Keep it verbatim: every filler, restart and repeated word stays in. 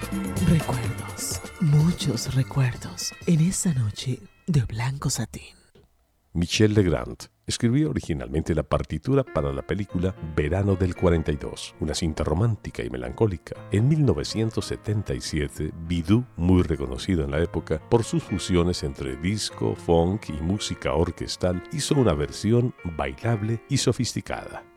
Recuerdos, muchos recuerdos, en esa noche de blanco satín. Michel Legrand escribió originalmente la partitura para la película Verano del cuarenta y dos, una cinta romántica y melancólica. En mil novecientos setenta y siete, Bidou, muy reconocido en la época por sus fusiones entre disco, funk y música orquestal, hizo una versión bailable y sofisticada.